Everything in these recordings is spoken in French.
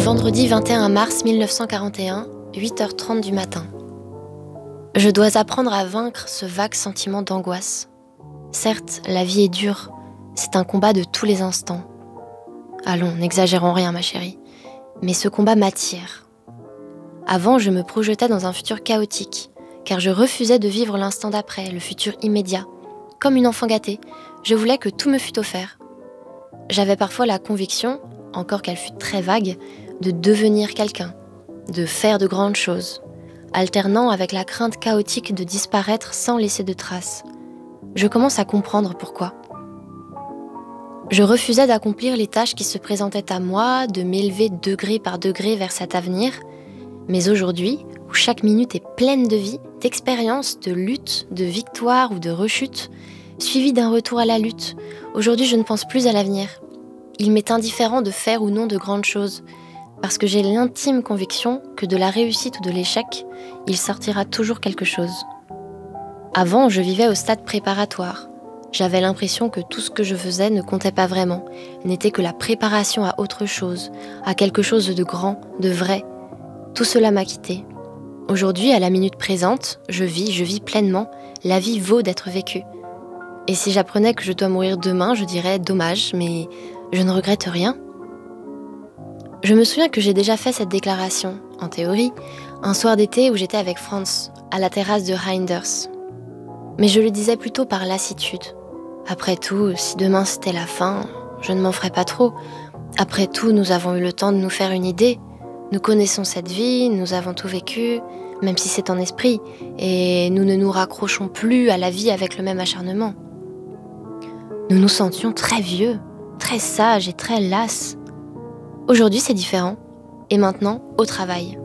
Vendredi 21 mars 1941, 8h30 du matin. Je dois apprendre à vaincre ce vague sentiment d'angoisse. Certes, la vie est dure, c'est un combat de tous les instants. Allons, n'exagérons rien ma chérie, mais ce combat m'attire. Avant, je me projetais dans un futur chaotique, car je refusais de vivre l'instant d'après, le futur immédiat. Comme une enfant gâtée, je voulais que tout me fût offert. J'avais parfois la conviction, encore qu'elle fût très vague, de devenir quelqu'un, de faire de grandes choses, alternant avec la crainte chaotique de disparaître sans laisser de traces. Je commence à comprendre pourquoi. Je refusais d'accomplir les tâches qui se présentaient à moi, de m'élever degré par degré vers cet avenir, mais aujourd'hui, où chaque minute est pleine de vie, d'expériences, de luttes, de victoires ou de rechutes, suivies d'un retour à la lutte, aujourd'hui je ne pense plus à l'avenir. Il m'est indifférent de faire ou non de grandes choses, parce que j'ai l'intime conviction que de la réussite ou de l'échec, il sortira toujours quelque chose. Avant, je vivais au stade préparatoire. J'avais l'impression que tout ce que je faisais ne comptait pas vraiment, n'était que la préparation à autre chose, à quelque chose de grand, de vrai. Tout cela m'a quitté. Aujourd'hui, à la minute présente, je vis pleinement, la vie vaut d'être vécue. Et si j'apprenais que je dois mourir demain, je dirais dommage, mais je ne regrette rien. Je me souviens que j'ai déjà fait cette déclaration, en théorie, un soir d'été où j'étais avec Franz, à la terrasse de Reinders. Mais je le disais plutôt par lassitude. Après tout, si demain c'était la fin, je ne m'en ferais pas trop. Après tout, nous avons eu le temps de nous faire une idée. Nous connaissons cette vie, nous avons tout vécu, même si c'est en esprit, et nous ne nous raccrochons plus à la vie avec le même acharnement. Nous nous sentions très vieux, très sages et très lasses. Aujourd'hui, c'est différent. Et maintenant, au travail.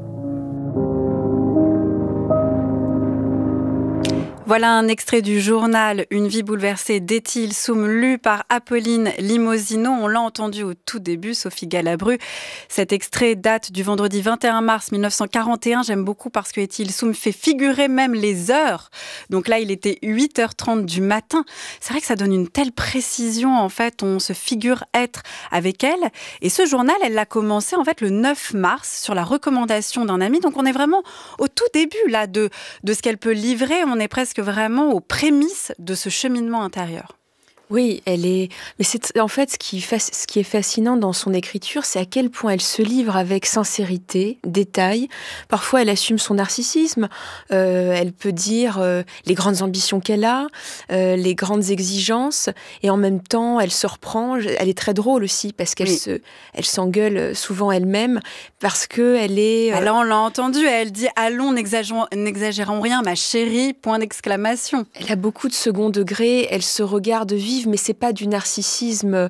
Voilà un extrait du journal Une vie bouleversée d'Étile Soum, lu par Apolline Limosino. On l'a entendu au tout début, Sophie Galabru. Cet extrait date du vendredi 21 mars 1941. J'aime beaucoup parce que Étile Soum fait figurer même les heures. Donc là, il était 8h30 du matin. C'est vrai que ça donne une telle précision. En fait, on se figure être avec elle. Et ce journal, elle l'a commencé en fait le 9 mars sur la recommandation d'un ami. Donc on est vraiment au tout début là de ce qu'elle peut livrer. On est presque vraiment aux prémices de ce cheminement intérieur. Oui, elle est. Mais c'est en fait ce qui est fascinant dans son écriture, c'est à quel point elle se livre avec sincérité, détail. Parfois, elle assume son narcissisme. Elle peut dire les grandes ambitions qu'elle a, les grandes exigences, et en même temps, elle se reprend. Elle est très drôle aussi parce qu'elle elle s'engueule souvent elle-même parce que elle est. Alors on l'a entendu, elle dit allons, n'exagérons rien, ma chérie. Point d'exclamation. Elle a beaucoup de second degré. Elle se regarde vivre. Mais c'est pas du narcissisme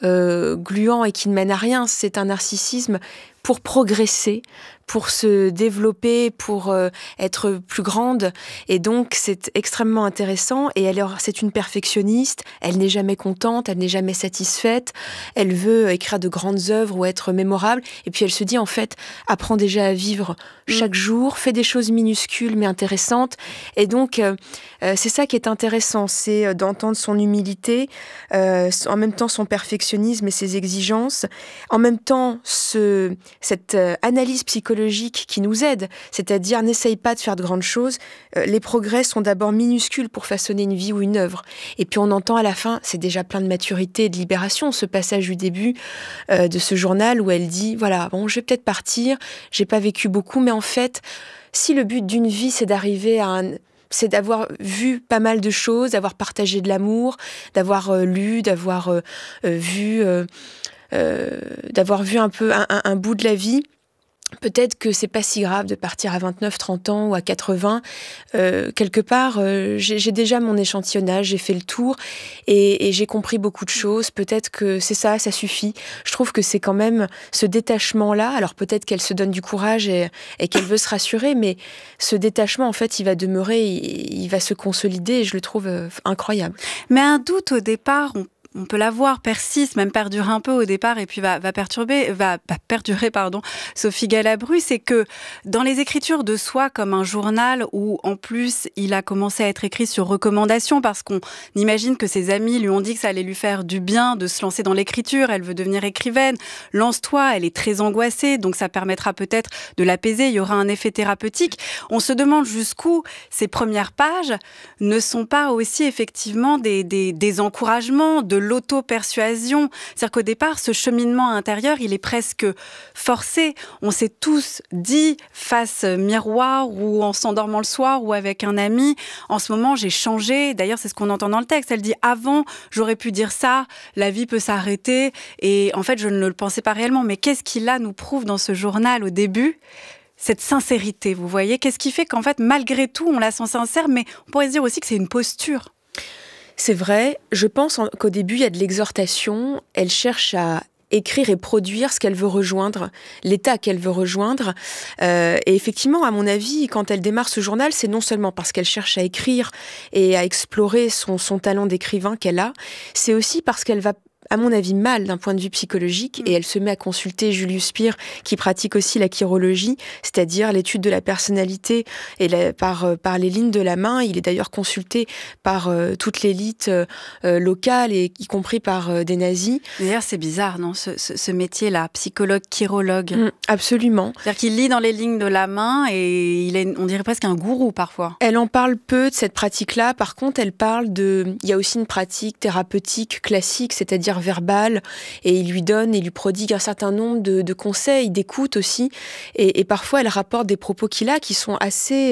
gluant et qui ne mène à rien. C'est un narcissisme pour progresser, pour se développer, pour être plus grande. Et donc, c'est extrêmement intéressant. Et alors, c'est une perfectionniste. Elle n'est jamais contente, elle n'est jamais satisfaite. Elle veut écrire de grandes œuvres ou être mémorable. Et puis, elle se dit, en fait, apprends déjà à vivre chaque jour, fais des choses minuscules mais intéressantes. Et donc, c'est ça qui est intéressant, c'est d'entendre son humilité, en même temps son perfectionnisme et ses exigences, en même temps cette analyse psychologique qui nous aide, c'est-à-dire n'essaye pas de faire de grandes choses, les progrès sont d'abord minuscules pour façonner une vie ou une œuvre. Et puis on entend à la fin, c'est déjà plein de maturité et de libération, ce passage du début de ce journal où elle dit, voilà, bon, je vais peut-être partir, j'ai pas vécu beaucoup, mais en fait, si le but d'une vie, c'est d'arriver à c'est d'avoir vu pas mal de choses, d'avoir partagé de l'amour, d'avoir lu, d'avoir vu un peu un bout de la vie. Peut-être que c'est pas si grave de partir à 29, 30 ans ou à 80. Quelque part, j'ai déjà mon échantillonnage, j'ai fait le tour et j'ai compris beaucoup de choses. Peut-être que c'est ça suffit. Je trouve que c'est quand même ce détachement-là. Alors peut-être qu'elle se donne du courage et qu'elle veut se rassurer, mais ce détachement, en fait, il va demeurer, il va se consolider et je le trouve incroyable. Mais un doute au départ, on peut la voir, persiste, même perdure un peu au départ et puis va perdurer, Sophie Galabru, c'est que dans les écritures de soi comme un journal où en plus il a commencé à être écrit sur recommandation parce qu'on imagine que ses amis lui ont dit que ça allait lui faire du bien de se lancer dans l'écriture, elle veut devenir écrivaine, lance-toi, elle est très angoissée, donc ça permettra peut-être de l'apaiser, il y aura un effet thérapeutique. On se demande jusqu'où ces premières pages ne sont pas aussi effectivement des encouragements, de l'auto-persuasion. C'est-à-dire qu'au départ, ce cheminement intérieur, il est presque forcé. On s'est tous dit face miroir ou en s'endormant le soir ou avec un ami, en ce moment, j'ai changé. D'ailleurs, c'est ce qu'on entend dans le texte. Elle dit, avant, j'aurais pu dire ça, la vie peut s'arrêter. Et en fait, je ne le pensais pas réellement. Mais qu'est-ce qui, là, nous prouve dans ce journal au début ? Cette sincérité, vous voyez ? Qu'est-ce qui fait qu'en fait, malgré tout, on la sent sincère, mais on pourrait se dire aussi que c'est une posture. C'est vrai, je pense qu'au début, il y a de l'exhortation. Elle cherche à écrire et produire ce qu'elle veut rejoindre, l'état qu'elle veut rejoindre. Et effectivement, à mon avis, quand elle démarre ce journal, c'est non seulement parce qu'elle cherche à écrire et à explorer son talent d'écrivain qu'elle a, c'est aussi parce qu'elle va, à mon avis, mal d'un point de vue psychologique, et elle se met à consulter Julius Spier, qui pratique aussi la chirologie, c'est-à-dire l'étude de la personnalité, et par les lignes de la main. Il est d'ailleurs consulté par toute l'élite locale, et y compris par des nazis. D'ailleurs, c'est bizarre, non, ce métier-là, psychologue, chirologue. Absolument. C'est-à-dire qu'il lit dans les lignes de la main, et on dirait presque un gourou, parfois. Elle en parle peu de cette pratique-là. Par contre, elle parle il y a aussi une pratique thérapeutique classique, c'est-à-dire verbal, et il lui donne et lui prodigue un certain nombre de conseils, d'écoute aussi, et parfois elle rapporte des propos qu'il a qui sont assez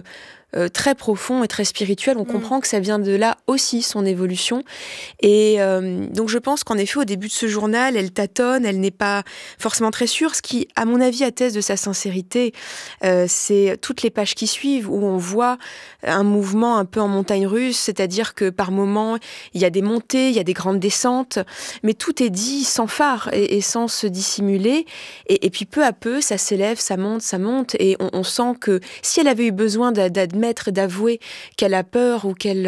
très profonds et très spirituels. On comprend que ça vient de là aussi, son évolution. Et donc je pense qu'en effet, au début de ce journal, elle tâtonne, elle n'est pas forcément très sûre. Ce qui, à mon avis, atteste de sa sincérité, c'est toutes les pages qui suivent, où on voit un mouvement un peu en montagne russe, c'est-à-dire que par moments, il y a des montées, il y a des grandes descentes, mais tout est dit sans phare et sans se dissimuler. Et puis peu à peu, ça s'élève, ça monte, et on sent que si elle avait eu besoin d'admettre et d'avouer qu'elle a peur ou qu'elle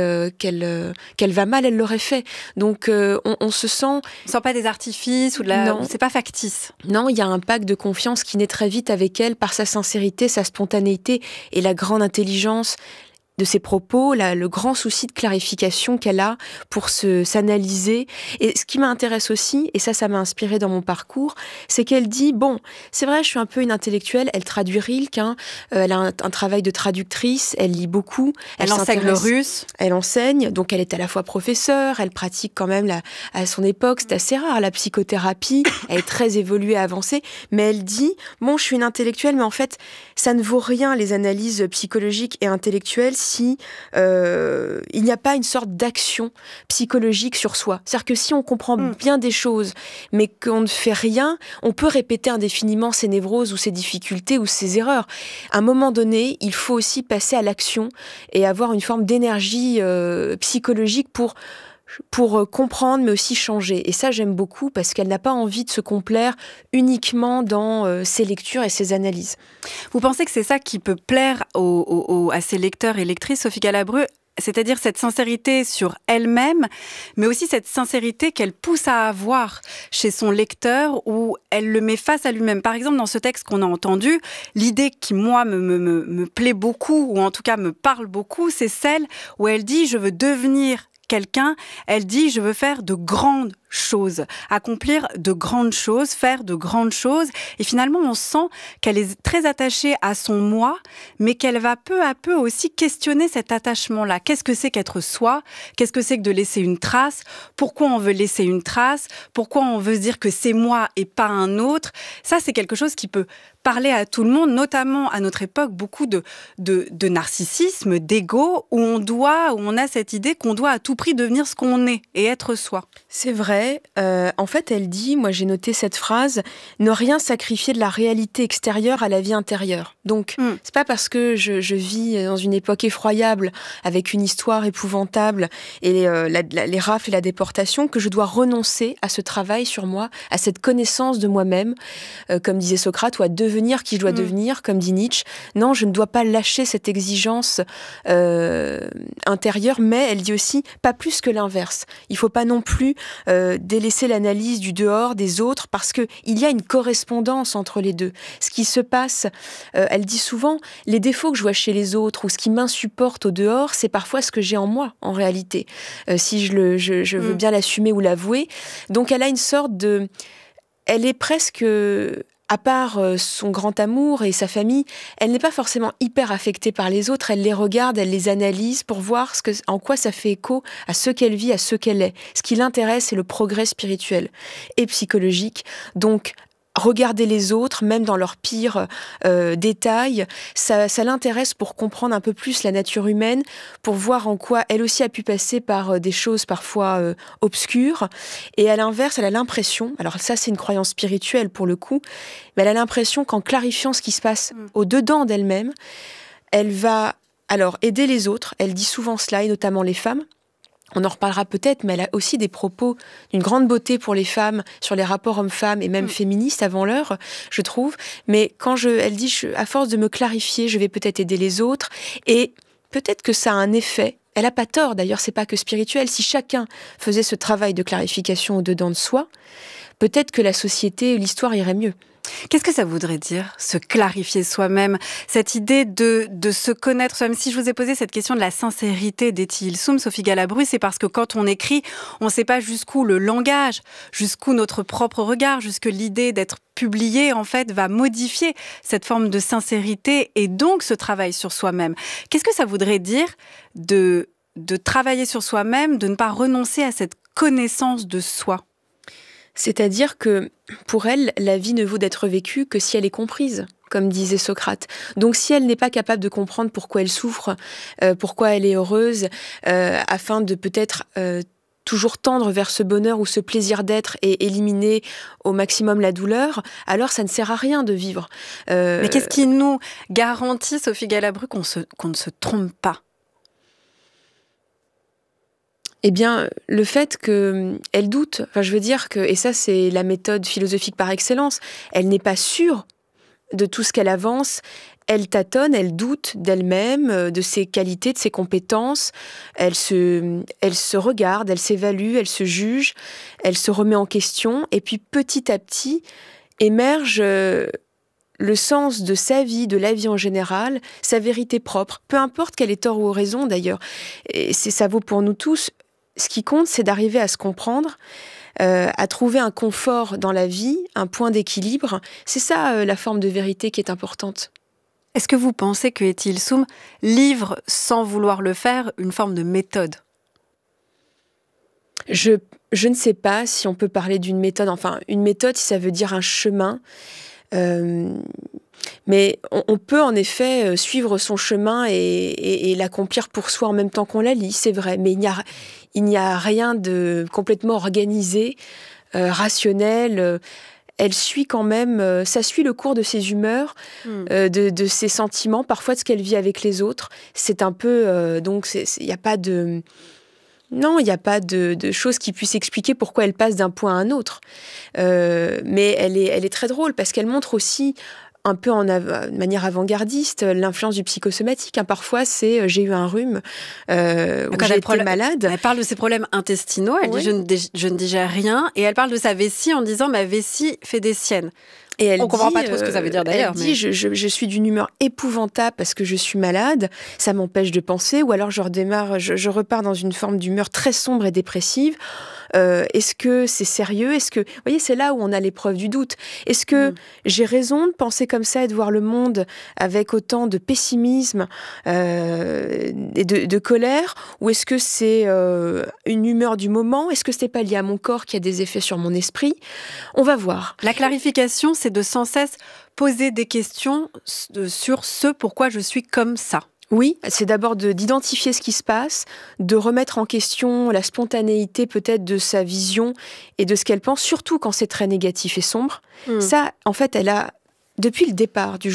va mal, elle l'aurait fait. Donc on se sent... On ne sent pas des artifices ou de la... Non. C'est pas factice. Non, il y a un pacte de confiance qui naît très vite avec elle par sa sincérité, sa spontanéité et la grande intelligence de ses propos, le grand souci de clarification qu'elle a pour s'analyser. Et ce qui m'intéresse aussi, et ça m'a inspirée dans mon parcours, c'est qu'elle dit, bon, c'est vrai, je suis un peu une intellectuelle, elle traduit Rilke, elle a un travail de traductrice, elle lit beaucoup. Elle enseigne le russe. Elle enseigne, donc elle est à la fois professeure, elle pratique quand même, à son époque, c'est assez rare, la psychothérapie, elle est très évoluée, avancée, mais elle dit, bon, je suis une intellectuelle, mais en fait, ça ne vaut rien, les analyses psychologiques et intellectuelles, si il n'y a pas une sorte d'action psychologique sur soi. C'est-à-dire que si on comprend bien des choses, mais qu'on ne fait rien, on peut répéter indéfiniment ses névroses ou ses difficultés ou ses erreurs. À un moment donné, il faut aussi passer à l'action et avoir une forme d'énergie psychologique pour comprendre, mais aussi changer. Et ça, j'aime beaucoup, parce qu'elle n'a pas envie de se complaire uniquement dans ses lectures et ses analyses. Vous pensez que c'est ça qui peut plaire à ses lecteurs et lectrices, Sophie Galabru, c'est-à-dire cette sincérité sur elle-même, mais aussi cette sincérité qu'elle pousse à avoir chez son lecteur, où elle le met face à lui-même. Par exemple, dans ce texte qu'on a entendu, l'idée qui, moi, me plaît beaucoup, ou en tout cas me parle beaucoup, c'est celle où elle dit « je veux devenir » quelqu'un, elle dit « je veux faire de grandes choses, accomplir de grandes choses, faire de grandes choses ». Et finalement, on sent qu'elle est très attachée à son moi, mais qu'elle va peu à peu aussi questionner cet attachement-là. Qu'est-ce que c'est qu'être soi ? Qu'est-ce que c'est que de laisser une trace ? Pourquoi on veut laisser une trace ? Pourquoi on veut se dire que c'est moi et pas un autre ? Ça, c'est quelque chose qui peut parler à tout le monde, notamment à notre époque, beaucoup de narcissisme, d'ego, où on a cette idée qu'on doit à tout prix devenir ce qu'on est et être soi. C'est vrai. En fait, elle dit, moi j'ai noté cette phrase, ne rien sacrifier de la réalité extérieure à la vie intérieure. Donc, c'est pas parce que je vis dans une époque effroyable, avec une histoire épouvantable et les rafles et la déportation, que je dois renoncer à ce travail sur moi, à cette connaissance de moi-même, comme disait Socrate, ou à devenir qui je dois devenir, comme dit Nietzsche. Non, je ne dois pas lâcher cette exigence intérieure, mais elle dit aussi, pas plus que l'inverse. Il ne faut pas non plus délaisser l'analyse du dehors, des autres, parce qu'il y a une correspondance entre les deux. Ce qui se passe, elle dit souvent, les défauts que je vois chez les autres ou ce qui m'insupporte au dehors, c'est parfois ce que j'ai en moi, en réalité, si je veux bien l'assumer ou l'avouer. Donc elle a une sorte de... Elle est presque... À part son grand amour et sa famille, elle n'est pas forcément hyper affectée par les autres. Elle les regarde, elle les analyse pour voir en quoi ça fait écho à ce qu'elle vit, à ce qu'elle est. Ce qui l'intéresse, c'est le progrès spirituel et psychologique. Donc, regarder les autres, même dans leurs pires détails, ça l'intéresse pour comprendre un peu plus la nature humaine, pour voir en quoi elle aussi a pu passer par des choses parfois obscures. Et à l'inverse, elle a l'impression, alors ça c'est une croyance spirituelle pour le coup, mais elle a l'impression qu'en clarifiant ce qui se passe au-dedans d'elle-même, elle va alors aider les autres. Elle dit souvent cela, et notamment les femmes. On en reparlera peut-être, mais elle a aussi des propos d'une grande beauté pour les femmes, sur les rapports hommes-femmes et même féministes avant l'heure, je trouve. Mais elle dit, à force de me clarifier, je vais peut-être aider les autres. Et peut-être que ça a un effet. Elle n'a pas tort, d'ailleurs, c'est pas que spirituel. Si chacun faisait ce travail de clarification au-dedans de soi, peut-être que la société, l'histoire irait mieux. Qu'est-ce que ça voudrait dire, se clarifier soi-même? Cette idée de se connaître soi-même. Si je vous ai posé cette question de la sincérité d'Etty Hillesum, Sophie Galabru, c'est parce que quand on écrit, on ne sait pas jusqu'où le langage, jusqu'où notre propre regard, jusque l'idée d'être publié, en fait, va modifier cette forme de sincérité et donc ce travail sur soi-même. Qu'est-ce que ça voudrait dire de travailler sur soi-même, de ne pas renoncer à cette connaissance de soi? C'est-à-dire que, pour elle, la vie ne vaut d'être vécue que si elle est comprise, comme disait Socrate. Donc si elle n'est pas capable de comprendre pourquoi elle souffre, pourquoi elle est heureuse, afin de peut-être toujours tendre vers ce bonheur ou ce plaisir d'être et éliminer au maximum la douleur, alors ça ne sert à rien de vivre. Mais qu'est-ce qui nous garantit, Sophie Galabru, qu'on ne se trompe pas ? Eh bien, le fait qu'elle doute, je veux dire que, et ça c'est la méthode philosophique par excellence, elle n'est pas sûre de tout ce qu'elle avance, elle tâtonne, elle doute d'elle-même, de ses qualités, de ses compétences, elle se regarde, elle s'évalue, elle se juge, elle se remet en question, et puis petit à petit émerge le sens de sa vie, de la vie en général, sa vérité propre, peu importe qu'elle ait tort ou raison d'ailleurs, et ça vaut pour nous tous. Ce qui compte, c'est d'arriver à se comprendre, à trouver un confort dans la vie, un point d'équilibre. C'est ça la forme de vérité qui est importante. Est-ce que vous pensez que Etty Hillesum livre, sans vouloir le faire, une forme de méthode ? Je ne sais pas si on peut parler d'une méthode. Enfin, une méthode, si ça veut dire un chemin. Mais on peut en effet suivre son chemin et l'accomplir pour soi en même temps qu'on la lit, c'est vrai. Mais il n'y a rien de complètement organisé, rationnel. Elle suit quand même, ça suit le cours de ses humeurs, de ses sentiments, parfois de ce qu'elle vit avec les autres. C'est un peu... donc, il n'y a pas de... Non, il n'y a pas de choses qui puissent expliquer pourquoi elle passe d'un point à un autre. Mais elle est très drôle parce qu'elle montre aussi un peu de manière avant-gardiste l'influence du psychosomatique. Parfois, c'est j'ai eu un rhume, où j'ai été malade. Elle parle de ses problèmes intestinaux, elle dit je ne digère rien, et elle parle de sa vessie en disant ma vessie fait des siennes. Et on ne comprend pas trop ce que ça veut dire d'ailleurs. Elle dit je suis d'une humeur épouvantable parce que je suis malade, ça m'empêche de penser, ou alors je repars dans une forme d'humeur très sombre et dépressive. Est-ce que c'est sérieux ? Vous voyez, c'est là où on a l'épreuve du doute. Est-ce que j'ai raison de penser comme ça et de voir le monde avec autant de pessimisme et de colère ? Ou est-ce que c'est une humeur du moment ? Est-ce que ce n'est pas lié à mon corps qui a des effets sur mon esprit ? On va voir. La clarification, c'est de sans cesse poser des questions sur ce pourquoi je suis comme ça. Oui, c'est d'abord d'identifier ce qui se passe, de remettre en question la spontanéité peut-être de sa vision et de ce qu'elle pense, surtout quand c'est très négatif et sombre. Ça, en fait, elle a, depuis le départ du